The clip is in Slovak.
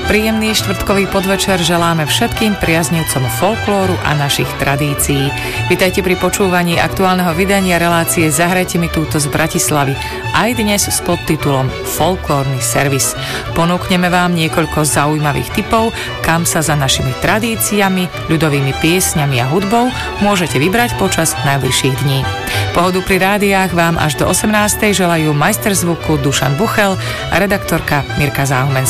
Príjemný štvrtkový podvečer želáme všetkým priaznivcom folklóru a našich tradícií. Vitajte pri počúvaní aktuálneho vydania relácie Zahrajte mi túto z Bratislavy, aj dnes s podtitulom Folklórny servis. Ponúkneme vám niekoľko zaujímavých tipov, kam sa za našimi tradíciami, ľudovými piesňami a hudbou môžete vybrať počas najbližších dní. Pohodu pri rádiách vám až do 18. želajú majster zvuku Dušan Buchel a redaktorka Mirka Záhumenská.